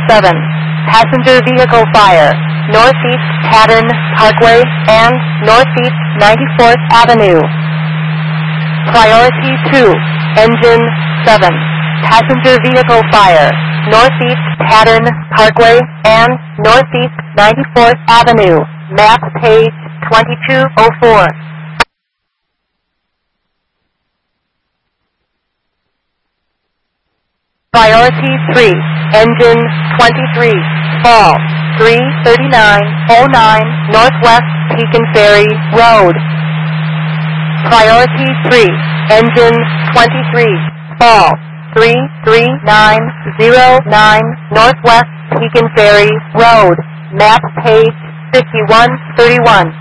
7. Passenger vehicle fire, Northeast Haddon Parkway and Northeast 94th Avenue. Priority 2, engine 7. Passenger vehicle fire, Northeast Haddon Parkway and Northeast 94th Avenue. Map page 2204. Priority 3, engine 23, fall 33909 Northwest Pekin Ferry Road. Priority 3, engine 23, fall 33909 Northwest Pekin Ferry Road. Map page 5131.